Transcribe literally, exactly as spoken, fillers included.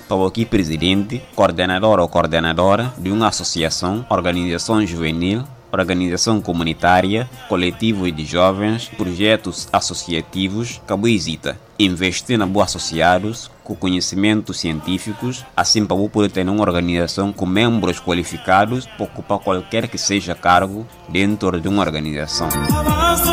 Estou aqui presidente, coordenador ou coordenadora de uma associação, organização juvenil, organização comunitária, coletivo de jovens, projetos associativos, Cabuizita. Investir na boa associados, com conhecimentos científicos, assim para poder ter uma organização com membros qualificados para ocupar qualquer que seja cargo dentro de uma organização.